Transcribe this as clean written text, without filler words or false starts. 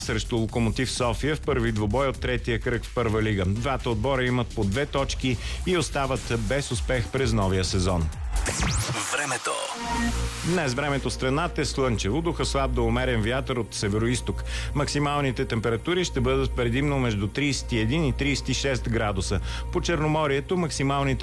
срещу Локомотив София в първи двубой от третия кръг в първа лига. Двата отбора имат по 2 точки и остават без успех през новия сезон. Времето. Днес времето в страната е слънчево, духа слаб до умерен вятър от североизток. Максималните температури ще бъдат предимно между 31 и 36 градуса. По Черноморието максималните